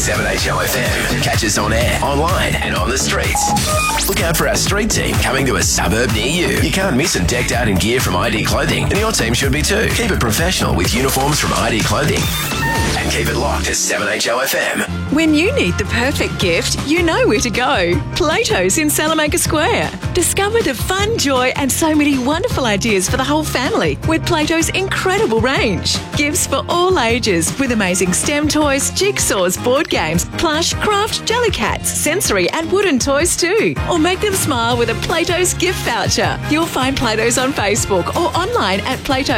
7HOFM. Catch us on air, online and on the streets. Look out for our street team coming to a suburb near you. You can't miss them decked out in gear from ID Clothing, and your team should be too. Keep it professional with uniforms from ID Clothing. And keep it locked to 7HOFM. When you need the perfect gift, you know where to go. Plato's in Salamanca Square. Discover the fun, joy and so many wonderful ideas for the whole family with Plato's incredible range. Gifts for all ages with amazing STEM toys, jigsaws, board games, plush, craft, jelly cats, sensory and wooden toys too. Or make them smile with a Plato's gift voucher. You'll find Plato's on Facebook or online at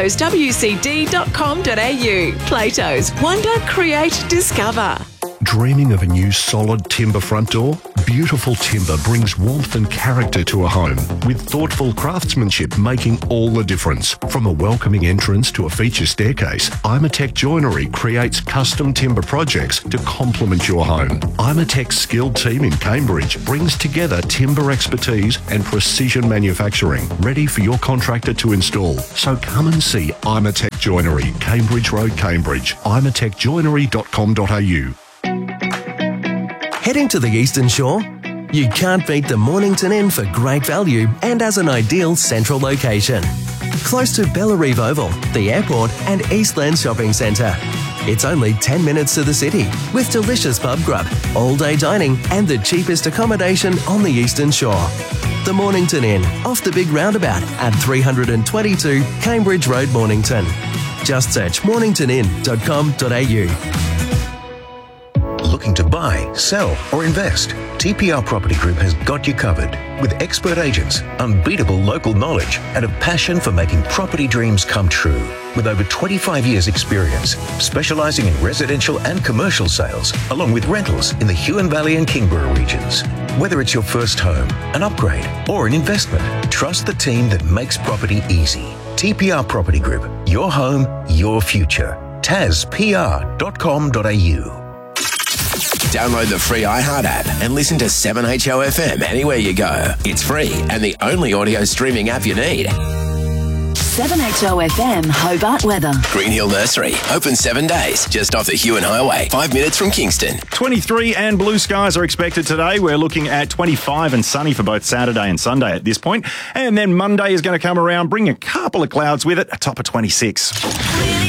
platoswcd.com.au. Plato's. Wonder, create, discover. Dreaming of a new solid timber front door? Beautiful timber brings warmth and character to a home, with thoughtful craftsmanship making all the difference. From a welcoming entrance to a feature staircase, Imatec Joinery creates custom timber projects to complement your home. Imatec's skilled team in Cambridge brings together timber expertise and precision manufacturing, ready for your contractor to install. So come and see Imatec Joinery, Cambridge Road, Cambridge. imatecjoinery.com.au. Heading to the Eastern Shore? You can't beat the Mornington Inn for great value and as an ideal central location. Close to Bellarive Oval, the airport and Eastland Shopping Centre. It's only 10 minutes to the city with delicious pub grub, all-day dining and the cheapest accommodation on the Eastern Shore. The Mornington Inn, off the big roundabout at 322 Cambridge Road, Mornington. Just search morningtonin.com.au. Looking to buy, sell or invest? TPR Property Group has got you covered with expert agents, unbeatable local knowledge and a passion for making property dreams come true. With over 25 years experience, specialising in residential and commercial sales, along with rentals in the Huon Valley and Kingborough regions. Whether it's your first home, an upgrade or an investment, trust the team that makes property easy. TPR Property Group, your home, your future. tazpr.com.au. Download the free iHeart app and listen to 7HOFM anywhere you go. It's free and the only audio streaming app you need. 7HOFM Hobart weather. Green Hill Nursery, open 7 days, just off the Huon Highway, 5 minutes from Kingston. 23 and blue skies are expected today. We're looking at 25 and sunny for both Saturday and Sunday at this point. And then Monday is going to come around, bring a couple of clouds with it, a top of 26.